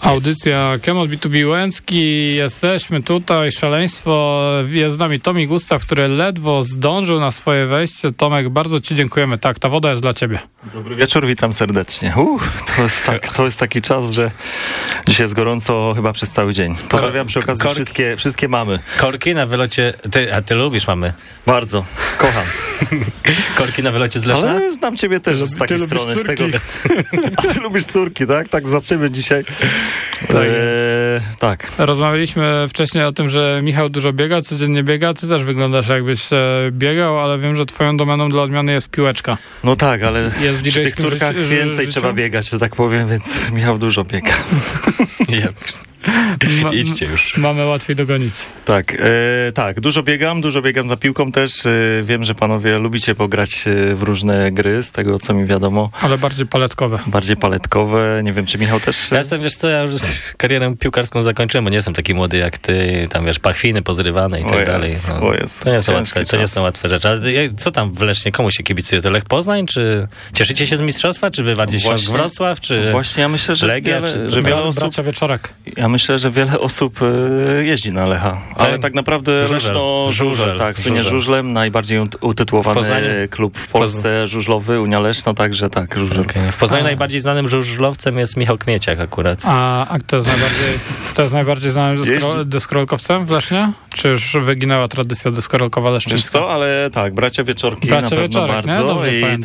Audycja Kemot B2B Łęcki. Jesteśmy tutaj, szaleństwo. Jest z nami Tomi Gustaw, który ledwo zdążył na swoje wejście. Tomek, bardzo Ci dziękujemy. Tak, ta woda jest dla Ciebie. Dobry wieczór, witam serdecznie. To jest taki czas, że dzisiaj jest gorąco chyba przez cały dzień. Pozdrawiam przy okazji wszystkie mamy. Korki na wylocie, ty lubisz mamy? Bardzo, kocham. Korki na wylocie z Leszna? Ale znam Ciebie też z takiej strony. Z tego, a Ty lubisz córki, tak? Tak zaczniemy dzisiaj. Tak. Rozmawialiśmy wcześniej o tym, że Michał dużo biega, codziennie biega. Ty też wyglądasz, jakbyś biegał, ale wiem, że twoją domeną dla odmiany jest piłeczka. No tak, ale jest przy tych córkach więcej trzeba biegać, że tak powiem, więc Michał dużo biega. Idźcie już. Mamy łatwiej dogonić. Tak, dużo biegam za piłką też. Wiem, że panowie lubicie pograć w różne gry, z tego co mi wiadomo. Ale bardziej paletkowe. Nie wiem, czy Michał też... Ja jestem, ja już karierę piłkarską zakończyłem, bo nie jestem taki młody jak ty, tam wiesz, pachwiny pozrywane i tak dalej. To nie są łatwe rzeczy. Ale co tam w Lesznie, komu się kibicuje? To Lech Poznań, czy cieszycie się z mistrzostwa, czy wy bardziej Śląsk Wrocław, czy właśnie ja myślę, że Legia, wiele osób... Bracia Wieczorek. Ja myślę, że wiele osób jeździ na Lecha, ale tak naprawdę Żużel, tak, słynie żużlem, najbardziej utytułowany klub w Polsce, żużlowy, Unia Leszno, także tak, żużel. Okay. W Poznaniu najbardziej znanym żużlowcem jest Michał Kmieciak akurat. A kto jest najbardziej znanym deskorolkowcem w Lesznie? Czy już wyginęła tradycja deskorolkowa leszczyńska? Wiesz co, ale tak, bracia Wieczorki na pewno bardzo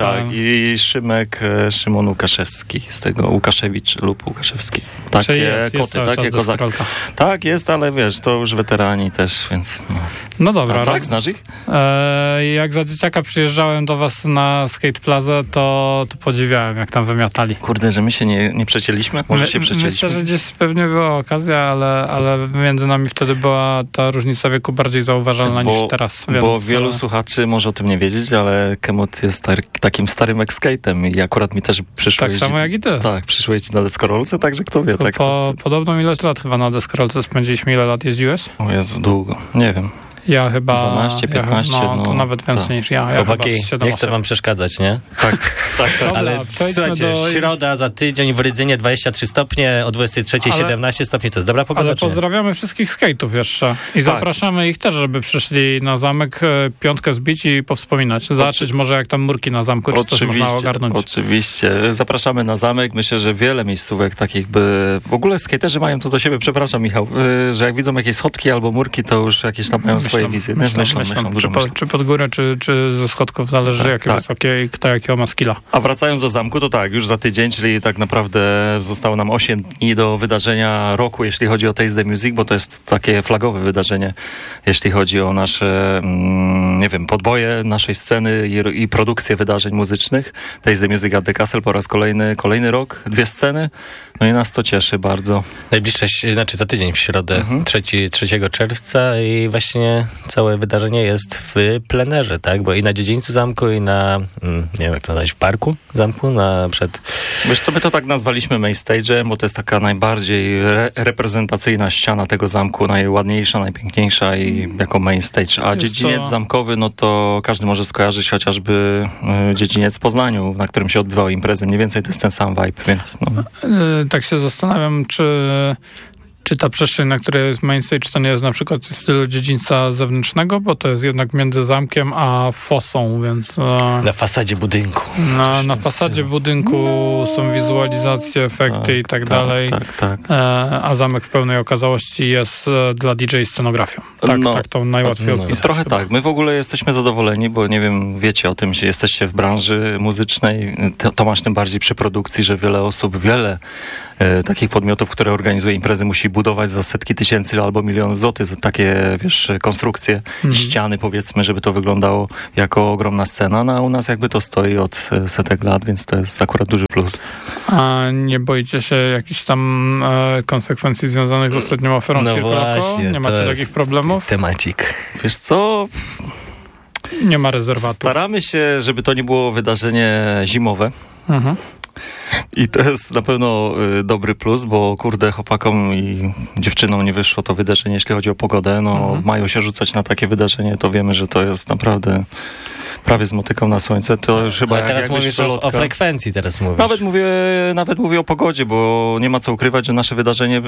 i Szymon Łukaszewski, z tego Łukaszewicz lub Łukaszewski. Takie koty, takie kozaki. Tak, jest, ale wiesz, to już weterani też, więc... No dobra. Tak, znasz ich? Jak za dzieciaka przyjeżdżałem do was na Skate Plaza, to podziwiałem, jak tam wymiatali. Kurde, że my się nie przecięliśmy? Może się przecięliśmy? Myślę, że gdzieś pewnie była okazja, ale między nami wtedy była ta różnica wieku bardziej zauważalna niż teraz. Więc... Bo wielu słuchaczy może o tym nie wiedzieć, ale Kemot jest takim starym ex-skate'em i akurat mi też przyszło tak samo jak i ty. Tak, przyszło jeździć na deskorolce, także kto wie. Podobną ilość lat chyba na deskorolce spędziliśmy. Ile lat jeździłeś? O Jezu, długo. Nie wiem. Ja chyba... 12, 15. To nawet więcej niż ja. Chłopaki, nie chcę wam przeszkadzać, nie? Tak. Dobra, ale słuchajcie, środa za tydzień w Rydzynie 23 stopnie, o 23 17 stopni, to jest dobra pogoda. Ale pozdrawiamy wszystkich skate'ów jeszcze i zapraszamy ich też, żeby przyszli na zamek, piątkę zbić i powspominać. Zobaczyć może jak tam murki na zamku, czy coś można ogarnąć. Oczywiście. Zapraszamy na zamek. Myślę, że wiele miejscówek takich w ogóle skaterzy mają to do siebie, przepraszam Michał, że jak widzą jakieś schodki albo murki, to już jakieś tam mają swoje wizje. Myślę. Czy pod górę, czy ze schodków, zależy jakie wysokie i kto jakiego ma skilla. A wracając do zamku, to tak, już za tydzień, czyli tak naprawdę zostało nam 8 dni do wydarzenia roku, jeśli chodzi o Taste the Music, bo to jest takie flagowe wydarzenie, jeśli chodzi o nasze, podboje naszej sceny i produkcję wydarzeń muzycznych. Taste the Music at the Castle po raz kolejny rok, 2 sceny, no i nas to cieszy bardzo. Najbliższe, za tydzień w środę, 3 czerwca i właśnie całe wydarzenie jest w plenerze, tak? Bo i na dziedzińcu zamku, i na, nie wiem jak to nazwać, w parku zamku, Wiesz co, my to tak nazwaliśmy main stage'em, bo to jest taka najbardziej reprezentacyjna ściana tego zamku, najładniejsza, najpiękniejsza i jako main stage. A dziedziniec zamkowy, no to każdy może skojarzyć chociażby dziedziniec w Poznaniu, na którym się odbywały imprezy. Mniej więcej to jest ten sam vibe, więc no. Tak się zastanawiam, czy ta przestrzeń, na której jest main stage, to nie jest na przykład w stylu dziedzińca zewnętrznego, bo to jest jednak między zamkiem a fosą, więc... Na fasadzie budynku. Na fasadzie budynku są wizualizacje, efekty i tak dalej. Tak. A zamek w pełnej okazałości jest dla DJ scenografią. Tak to najłatwiej opisać. Trochę chyba. Tak. My w ogóle jesteśmy zadowoleni, bo nie wiem, wiecie o tym, że jesteście w branży muzycznej. Tomasz tym bardziej przy produkcji, że wiele osób, takich podmiotów, które organizuje imprezy, musi budować za setki tysięcy albo milionów złotych takie, konstrukcje, ściany powiedzmy, żeby to wyglądało jako ogromna scena. No a u nas jakby to stoi od setek lat, więc to jest akurat duży plus. A nie boicie się jakichś tam konsekwencji związanych z ostatnią oferą Circo? Nie macie takich problemów? Temacik. Wiesz co? Nie ma rezerwatu. Staramy się, żeby to nie było wydarzenie zimowe. I to jest na pewno dobry plus, bo chłopakom i dziewczynom nie wyszło to wydarzenie, jeśli chodzi o pogodę. W maju się rzucać na takie wydarzenie, to wiemy, że to jest naprawdę prawie z motyką na słońce, to już chyba ale teraz mówisz o frekwencji, teraz mówisz. Nawet mówię o pogodzie, bo nie ma co ukrywać, że nasze wydarzenie,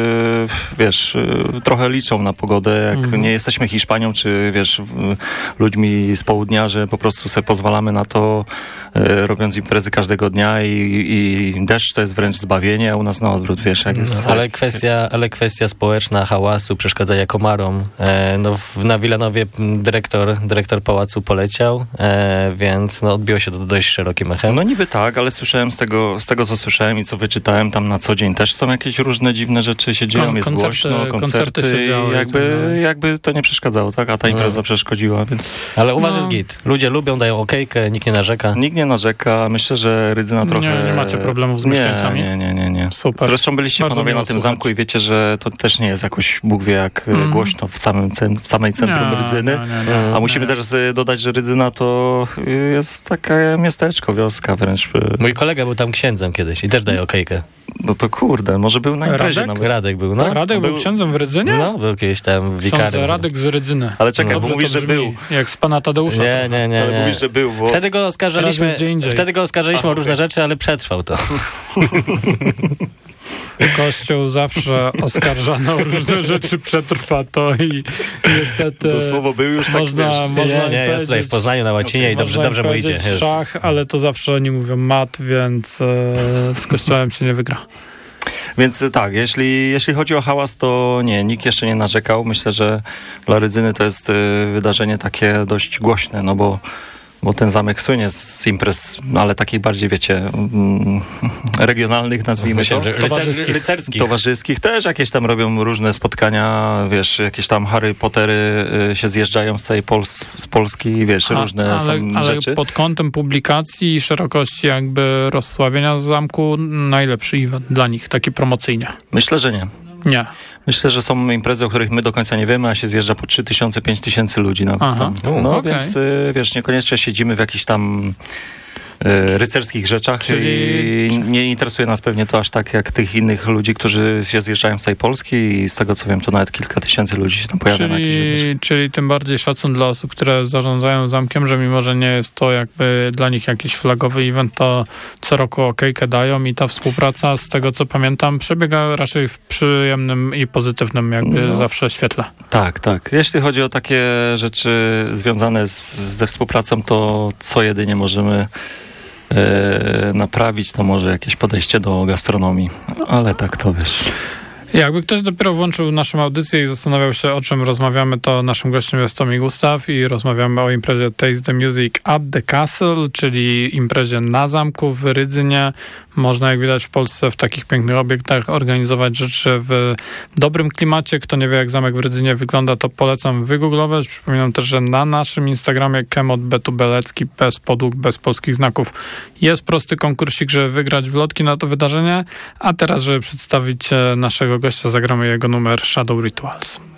trochę liczą na pogodę, jak nie jesteśmy Hiszpanią, czy ludźmi z południa, że po prostu sobie pozwalamy na to, robiąc imprezy każdego dnia i deszcz to jest wręcz zbawienie, a u nas na odwrót, jak jest... Ale kwestia społeczna, hałasu, przeszkadzania komarom. Na Wilanowie dyrektor pałacu poleciał, więc odbiło się to dość szerokim echem. No niby tak, ale słyszałem z tego, co słyszałem i co wyczytałem, tam na co dzień też są jakieś różne dziwne rzeczy się dzieją, jest głośno, koncerty się działy, jakby to nie przeszkadzało, tak? A ta impreza przeszkodziła, więc... Ale u was jest git. Ludzie lubią, dają okejkę, nikt nie narzeka. Nikt nie narzeka. Myślę, że Rydzyna trochę... Nie macie problemów z mieszkańcami? Nie. Super. Zresztą byliście panowie na tym zamku i wiecie, że to też nie jest jakoś Bóg wie jak głośno w samej centrum Rydzyny. A musimy też dodać, że Rydzyna to jest takie miasteczko, wioska wręcz. Mój kolega był tam księdzem kiedyś i też daje okejkę. No to kurde, może był na imprezie nawet. Radek był, no. Radek był księdzem w Rydzynie? No, był kiedyś tam wikarym. Ksiądz Radek z Rydzyny. Ale czekaj, bo mówisz, że był. Jak z pana Tadeusza. Nie. Ale mówisz, że był, bo... Wtedy go oskarżaliśmy o różne rzeczy, ale przetrwał to. Kościół zawsze oskarżano o różne rzeczy, przetrwa to i niestety... To słowo był już można ja tutaj w Poznaniu na łacinie i dobrze mu idzie. Szach, ale to zawsze oni mówią mat, więc z Kościołem się nie wygra. Więc tak, jeśli chodzi o hałas, to nie, nikt jeszcze nie narzekał. Myślę, że dla Rydzyny to jest wydarzenie takie dość głośne, no bo ten zamek słynie z imprez, ale takich bardziej, regionalnych, nazwijmy to. Towarzyskich. Też jakieś tam robią różne spotkania, jakieś tam Harry Pottery się zjeżdżają z całej z Polski, różne rzeczy. Ale pod kątem publikacji i szerokości jakby rozsławienia zamku najlepszy event dla nich, taki promocyjnie. Myślę, że nie. Nie. Myślę, że są imprezy, o których my do końca nie wiemy, a się zjeżdża po 3000-5000 ludzi nawet tam. Więc niekoniecznie siedzimy w jakichś tam rycerskich rzeczach i nie interesuje nas pewnie to aż tak jak tych innych ludzi, którzy się zjeżdżają z całej Polski i z tego co wiem, to nawet kilka tysięcy ludzi się tam pojawia na jakichś wydarzeniach. Czyli tym bardziej szacun dla osób, które zarządzają zamkiem, że mimo, że nie jest to jakby dla nich jakiś flagowy event, to co roku okejkę dają i ta współpraca, z tego co pamiętam, przebiega raczej w przyjemnym i pozytywnym zawsze świetle. Tak. Jeśli chodzi o takie rzeczy związane ze współpracą, to co jedynie możemy naprawić, to może jakieś podejście do gastronomii, ale tak to wiesz. Jakby ktoś dopiero włączył naszą audycję i zastanawiał się, o czym rozmawiamy, to naszym gościem jest Tomi Gustaw i rozmawiamy o imprezie Taste the Music at the Castle, czyli imprezie na zamku w Rydzynie. Można, jak widać w Polsce, w takich pięknych obiektach organizować rzeczy w dobrym klimacie. Kto nie wie, jak zamek w Rydzynie wygląda, to polecam wygooglować. Przypominam też, że na naszym Instagramie Kemot Belecki, bez podłóg, bez polskich znaków, jest prosty konkursik, żeby wygrać wlotki na to wydarzenie. A teraz, żeby przedstawić naszego gościa, zagramy jego numer Shadow Rituals.